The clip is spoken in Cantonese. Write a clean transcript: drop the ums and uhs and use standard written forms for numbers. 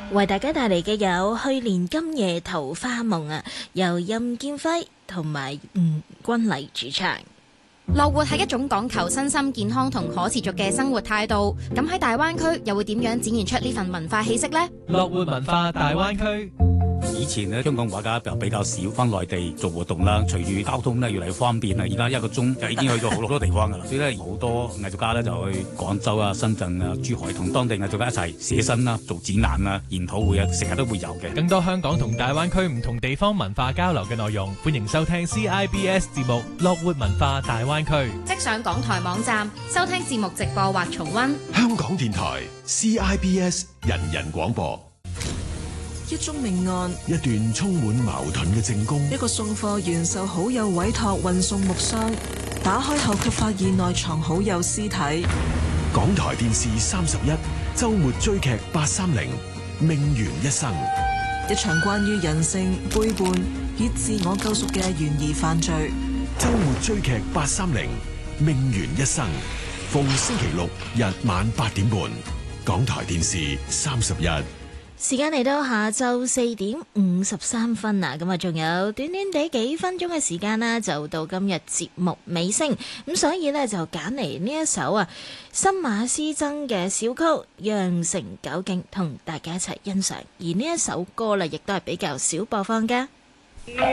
為大家帶嚟嘅有去年今夜桃花夢啊，由任劍輝同埋吳君麗主唱。 樂活係一種講求身心健康同可持續嘅生活態度，咁喺大灣區又會點樣展現出呢份文化氣息呢？ 樂活文化大灣區。 以前咧，香港畫家就比較少翻內地做活動啦。隨住交通咧越嚟越方便啦，而家1個鐘就已經去到好多地方噶啦。所以咧，好多藝術家咧就去廣州啊、深圳啊、珠海同當地藝術家一齊寫生啦、做展覽啊、研討會啊，成日都會有嘅。 更多香港同大灣區唔同地方文化交流嘅內容，歡迎收聽 CIBS 節目《樂活文化大灣區》。 即上港台網站收聽節目直播或重溫。 香港電台 CIBS 人人廣播。 一宗命案， 一段充滿矛盾嘅證供， 一個送貨員受好友委託運送木箱，打開後卻發現內藏好友屍體。 港台電視31周末追劇830命懸一生， 一場關於人性背叛以自我救贖嘅懸疑犯罪。 周末追劇830命懸一生，逢星期六日晚8點半，港台電視31。 時間嚟到下晝4點53分啊，咁啊仲有短短地幾分鐘嘅時間啦，就到今日節目尾聲，咁所以呢，就揀嚟呢一首啊新馬師曾嘅小曲《羊城九景》同大家一齊欣賞，而呢一首歌啦亦都係比較少播放㗎。